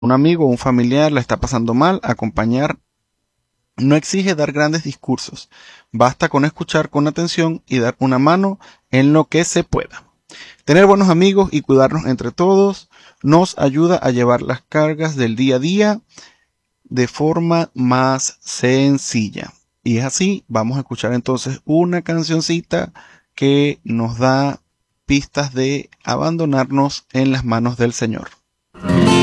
un amigo o un familiar la está pasando mal, acompañar no exige dar grandes discursos. Basta con escuchar con atención y dar una mano en lo que se pueda. Tener buenos amigos y cuidarnos entre todos nos ayuda a llevar las cargas del día a día de forma más sencilla. Y es así, vamos a escuchar entonces una cancioncita que nos da pistas de abandonarnos en las manos del Señor.